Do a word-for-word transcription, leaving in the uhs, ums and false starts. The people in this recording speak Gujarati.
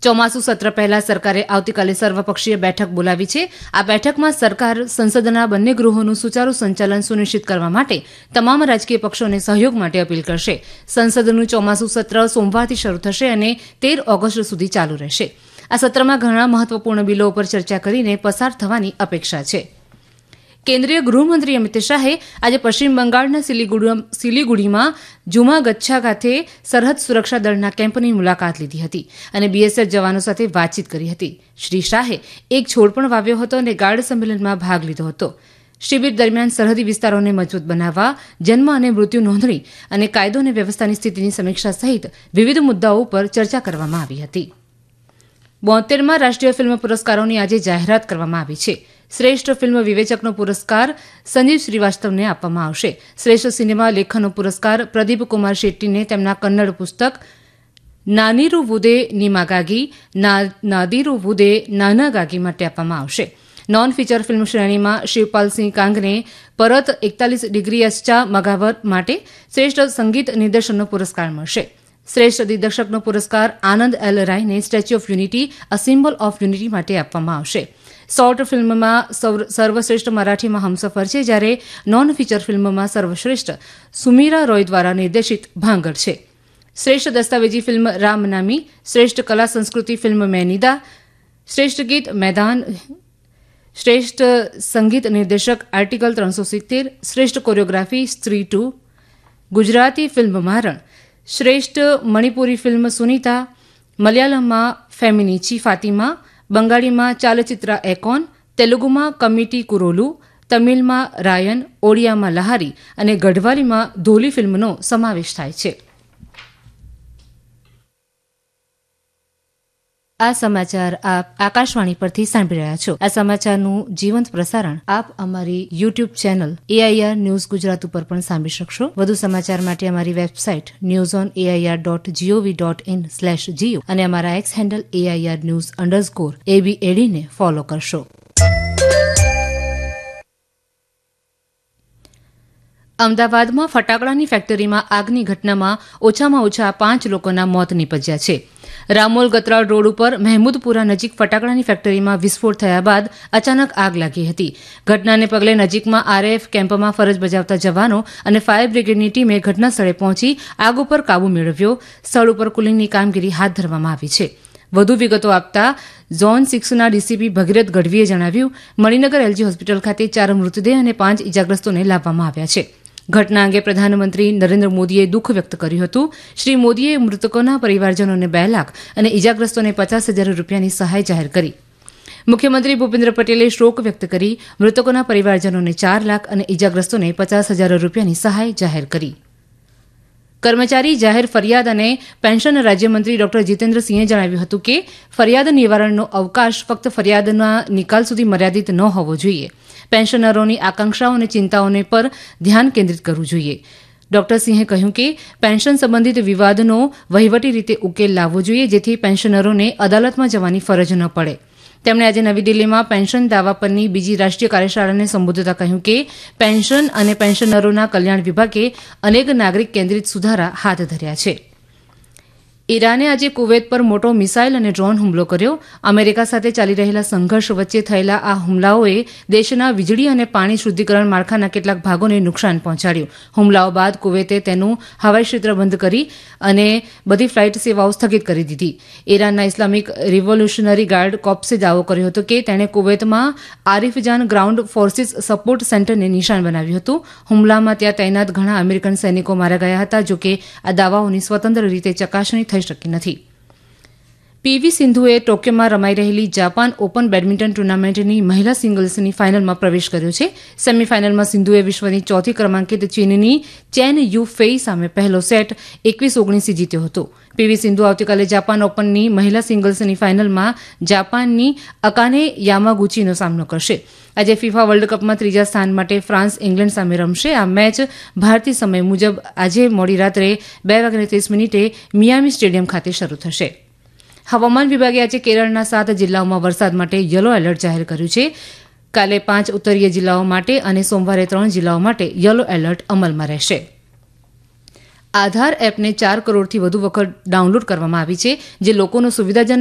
ચોમાસુ સત્ર પહેલા સરકારે આવતીકાલે સર્વપક્ષીય બેઠક બોલાવી છે. આ બેઠકમાં સરકાર સંસદના બંને ગૃહોનું સુચારુ સંચાલન સુનિશ્ચિત કરવા માટે તમામ રાજકીય પક્ષોને સહયોગ માટે અપીલ કરશે. સંસદનું ચોમાસુ સત્ર સોમવારથી શરૂ થશે અને તેર ઓગસ્ટ સુધી ચાલુ રહેશે. આ સત્રમાં ઘણા મહત્વપૂર્ણ બિલો ઉપર ચર્ચા કરીને પસાર થવાની અપેક્ષા છે. કેન્દ્રીય ગૃહમંત્રી અમિત શાહે આજે પશ્ચિમ બંગાળના સિલિગુડીમાં જુમાગચ્છા ખાતે સરહદ સુરક્ષા દળના કેમ્પની મુલાકાત લીધી હતી અને બીએસએફ જવાનો સાથે વાતચીત કરી હતી. શ્રી શાહે એક છોડ પણ વાવ્યો હતો અને ગાર્ડ સંમેલનમાં ભાગ લીધો હતો. શિબિર દરમિયાન સરહદી વિસ્તારોને મજબૂત બનાવવા, જન્મ અને મૃત્યુ નોંધણી અને કાયદો અને વ્યવસ્થાની સ્થિતિની સમીક્ષા સહિત વિવિધ મુદ્દાઓ ઉપર ચર્ચા કરવામાં આવી હતી. બોતેરમાં રાષ્ટ્રીય ફિલ્મ પુરસ્કારોની આજે જાહેરાત કરવામાં આવી છે. શ્રેષ્ઠ ફિલ્મ વિવેચકનો પુરસ્કાર સંજીવ શ્રીવાસ્તવને આપવામાં આવશે. શ્રેષ્ઠ સિનેમા લેખનનો પુરસ્કાર પ્રદીપ કુમાર શેટ્ટીને તેમના કન્નડ પુસ્તક નાનીરુ વુદે નિમાગાગી નાદીરુ વુદે નાનાગાગી માટે આપવામાં આવશે. નોન ફીચર ફિલ્મ શ્રેણીમાં શિવપાલસિંહ કાંગને પરત એકતાલીસ ડિગ્રી એસ્ચા મગાવર માટે શ્રેષ્ઠ સંગીત નિર્દેશનનો પુરસ્કાર મળશે. શ્રેષ્ઠ દિગ્દર્શકનો પુરસ્કાર આનંદ L રાયને statue of unity a symbol of unity માટે આપવામાં આવશે. શોર્ટ ફિલ્મમાં સર્વશ્રેષ્ઠ મરાઠીમાં હમસફર છે, જ્યારે નોન ફીચર ફિલ્મમાં સર્વશ્રેષ્ઠ સુમીરા રોય દ્વારા નિર્દેશિત ભાંગર છે. શ્રેષ્ઠ દસ્તાવેજી ફિલ્મ રામનામી, શ્રેષ્ઠ કલા સંસ્કૃતિ ફિલ્મ મેનિદા, શ્રેષ્ઠ ગીત મેદાન, શ્રેષ્ઠ સંગીત નિર્દેશક આર્ટિકલ ત્રણસો સિત્તેર, શ્રેષ્ઠ કોરિયોગ્રાફી સ્ત્રી ટુ, ગુજરાતી ફિલ્મ મારણ, શ્રેષ્ઠ Manipuri film Sunita, મલયાલમમાં ફેમિનીચી Fatima, બંગાળીમાં ચાલચિત્રા Akon, તેલુગુમાં committee કુરોલુ, તમિલમાં Ryan, ઓડિયામાં લહારી અને ગઢવાલીમાં ધોલી ફિલ્મનો સમાવેશ થાય છે. આ સમાચાર આપ આકાશવાણી પરથી સાંભળી રહ્યા છો. આ સમાચારનું જીવંત પ્રસારણ આપ અમારી YouTube channel AIR news Gujarat ઉપર પણ સાંભળી શકશો. વધુ સમાચાર માટે અમારી website news on AIR dot GOV dot in slash Jio અને અમારા x handle AIR news underscore એબી એડીને ફોલો કરશો. અમદાવાદમાં ફટાકડાની ફેક્ટરીમાં આગની ઘટનામાં ઓછામાં ઓછા પાંચ લોકોના મોત નીપજ્યા છે. રામોલ ગતરાળ રોડ ઉપર મહેમૂદપુરા નજીક ફટાકડાની ફેક્ટરીમાં વિસ્ફોટ થયા બાદ અચાનક આગ લાગી હતી. ઘટનાને પગલે નજીકમાં આરએએફ કેમ્પમાં ફરજ બજાવતા જવાનો અને ફાયર બ્રિગેડની ટીમે ઘટના સ્થળે પહોંચી આગ ઉપર કાબુ મેળવ્યો. સ્થળ ઉપર કુલિંગની કામગીરી હાથ ધરવામાં આવી છે. વધુ વિગતો આપતા ઝોન સિક્સના ડીસીપી ભગીરથ ગઢવીએ જણાવ્યું, મણિનગર એલજી હોસ્પિટલ ખાતે ચાર મૃતદેહ અને પાંચ ઇજાગ્રસ્તોને લાવવામાં આવ્યા છે. ઘટના અંગે પ્રધાનમંત્રી નરેન્દ્ર મોદીએ દુઃખ વ્યક્ત કર્યું હતું. શ્રી મોદીએ મૃતકોના પરિવારજનોને બે લાખ અને ઇજાગ્રસ્તોને પચાસ હજાર રૂપિયાની સહાય જાહેર કરી. મુખ્યમંત્રી ભૂપેન્દ્ર પટેલે શોક વ્યક્ત કરી મૃતકોના પરિવારજનોને ચાર લાખ અને ઇજાગ્રસ્તોને પચાસ હજાર રૂપિયાની સહાય જાહેર કરી. કર્મચારી જાહેર ફરિયાદ અને પેન્શન રાજ્યમંત્રી ડોક્ટર જીતેન્દ્રસિંહે જણાવ્યું હતું કે ફરિયાદ નિવારણનો અવકાશ ફક્ત ફરિયાદના નિકાલ સુધી મર્યાદિત ન હોવો જોઈએ. પેન્શનરોની આકાંક્ષાઓ અને ચિંતાઓને પર ધ્યાન કેન્દ્રિત કરવું જોઈએ. ડોક્ટર સિંહે કહ્યું કે પેન્શન સંબંધિત વિવાદનો વહીવટી રીતે ઉકેલ લાવવો જોઈએ, જેથી પેન્શનરોને અદાલતમાં જવાની ફરજ ન પડે. તેમણે આજે નવી દિલ્હીમાં પેન્શન દાવા પરની બીજી રાષ્ટ્રીય કાર્યશાળાને સંબોધતા કહ્યું કે પેન્શન અને પેન્શનરોના કલ્યાણ વિભાગે અનેક નાગરિક કેન્દ્રિત સુધારા હાથ ધર્યા છે. ઈરાને આજે કુવૈત પર મોટો મિસાઇલ અને ડ્રોન હુમલો કર્યો. અમેરિકા સાથે ચાલી રહેલા સંઘર્ષ વચ્ચે થયેલા આ હુમલાઓએ દેશના વીજળી અને પાણી શુદ્ધિકરણ માળખાના કેટલાક ભાગોને નુકસાન પહોંચાડ્યું. હુમલાઓ બાદ કુવૈતે તેનું હવાઈ ક્ષેત્ર બંધ કરી અને બધી ફ્લાઇટ સેવાઓ સ્થગિત કરી દીધી. ઈરાનના ઇસ્લામિક રિવોલ્યુશનરી ગાર્ડ કોપ્સે દાવો કર્યો હતો કે તેણે કુવૈતમાં આરિફજાન ગ્રાઉન્ડ ફોર્સિસ સપોર્ટ સેન્ટરને નિશાન બનાવ્યું હતું. હુમલામાં ત્યાં તૈનાત ઘણા અમેરિકન સૈનિકો માર્યા ગયા હતા. જોકે આ દાવાઓની સ્વતંત્ર રીતે ચકાસણી થઈ શકી નથી. પીવી સિંધુએ ટોક્યોમાં રમાઈ રહેલી જાપાન ઓપન બેડમિન્ટન ટુર્નામેન્ટની મહિલા સિંગલ્સની ફાઇનલમાં પ્રવેશ કર્યો છે. સેમીફાઇનલમાં સિંધુએ વિશ્વની ચોથી ક્રમાંકિત ચીનની ચેન યુ ફેઈ સામે પહેલો સેટ એકવીસ ઓગણીસથી જીત્યો હતો. પીવી સિંધુ આવતીકાલે જાપાન ઓપનની મહિલા સિંગલ્સની ફાઇનલમાં જાપાનની અકાને યામાગુચીનો સામનો કરશે. આજે ફિફા વર્લ્ડ કપમાં ત્રીજા સ્થાન માટે ફ્રાન્સ ઇંગ્લેન્ડ સામે રમશે. આ મેચ ભારતીય સમય મુજબ આજે મોડી રાત્રે બે વાગ્યાને ત્રીસ મિનિટે મિયામી સ્ટેડિયમ ખાતે શરૂ થશે. હવામાન વિભાગે આજે કેરળના સાત જિલ્લાઓમાં વરસાદ માટે યલો એલર્ટ જાહેર કર્યું છે. કાલે પાંચ ઉત્તરીય જિલ્લાઓ માટે અને સોમવારે ત્રણ જિલ્લાઓ માટે યલો એલર્ટ અમલમાં રહેશે. આધાર એપને ચાર કરોડથી વધુ વખત ડાઉનલોડ કરવામાં આવી છે, જે લોકોનો સુવિધાજનક